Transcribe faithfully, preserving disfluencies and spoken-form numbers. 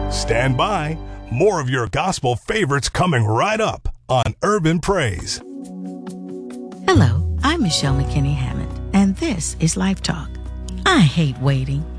Stand by. More of your gospel favorites coming right up on Urban Praise. Hello, I'm Michelle McKinney Hammond, and this is Life Talk. I hate waiting.